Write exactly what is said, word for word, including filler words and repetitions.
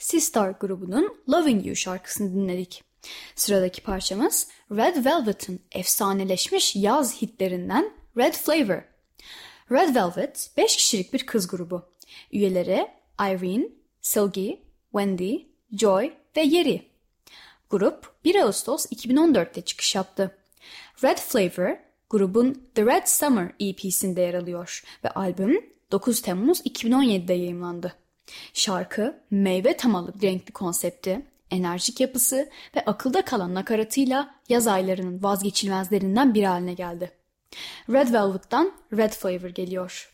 Sistar grubunun Loving You şarkısını dinledik. Sıradaki parçamız Red Velvet'ın efsaneleşmiş yaz hitlerinden Red Flavor. Red Velvet beş kişilik bir kız grubu. Üyeleri Irene, Silgi, Wendy, Joy ve Yeri. Grup bir Ağustos iki bin on dörtte çıkış yaptı. Red Flavor grubun The Red Summer E P'sinde yer alıyor ve albüm dokuz Temmuz iki bin on yedide yayımlandı. Şarkı meyve temalı renkli konsepti, enerjik yapısı ve akılda kalan nakaratıyla yaz aylarının vazgeçilmezlerinden biri haline geldi. Red Velvet'tan Red Flavor geliyor.